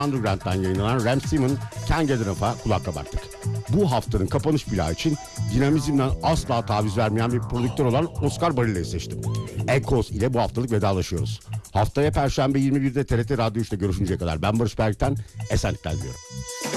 Underground'dan yayınlanan Ram Simon Can't Get Enough'a kulak kabarttık. Bu haftanın kapanış plağı için dinamizmden asla taviz vermeyen bir prodüktör olan Oscar Barilla'yı seçtim. Echoes ile bu haftalık vedalaşıyoruz. Haftaya Perşembe 21'de TRT Radyo 3'te görüşünceye kadar ben Barış Berk'ten esenlikler diliyorum.